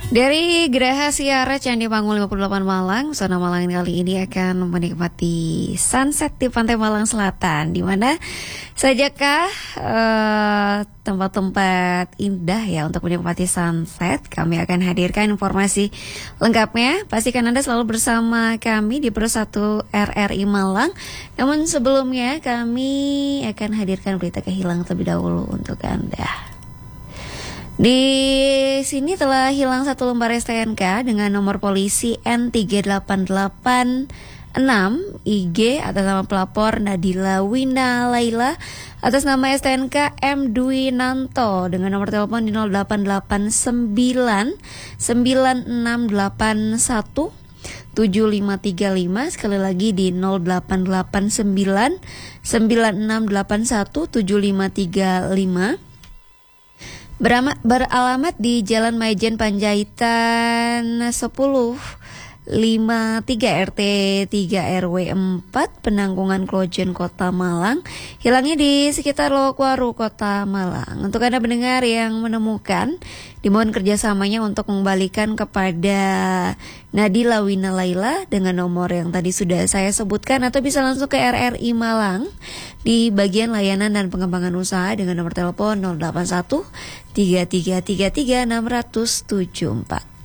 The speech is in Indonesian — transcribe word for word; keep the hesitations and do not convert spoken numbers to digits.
Dari Geraha Siara Candi Panggung lima puluh delapan Malang, Zona Malang kali ini akan menikmati sunset di Pantai Malang Selatan. Di mana sajakah uh, tempat-tempat indah ya untuk menikmati sunset. Kami akan hadirkan informasi lengkapnya. Pastikan Anda selalu bersama kami di Pro satu R R I Malang. Namun sebelumnya kami akan hadirkan berita kehilangan terlebih dahulu untuk Anda. Di sini telah hilang satu lembar S T N K dengan nomor polisi N tiga delapan delapan enam I G atas nama pelapor Nadila Wina Laila, atas nama S T N K M Dwi Nanto dengan nomor telepon di nol delapan delapan sembilan sembilan enam delapan satu tujuh lima tiga lima, sekali lagi di nol delapan delapan sembilan sembilan enam delapan satu tujuh lima tiga lima. Beramat, beralamat di Jalan Maijen Panjaitan sepuluh lima tiga R T tiga R W empat Penanggungan Klojen Kota Malang. Hilangnya di sekitar Lowokwaru Kota Malang. Untuk Anda pendengar yang menemukan, dimohon kerjasamanya untuk mengembalikan kepada Nadila Wina Laila dengan nomor yang tadi sudah saya sebutkan, atau bisa langsung ke R R I Malang di bagian layanan dan pengembangan usaha dengan nomor telepon nol delapan satu tiga tiga tiga tiga enam tujuh empat.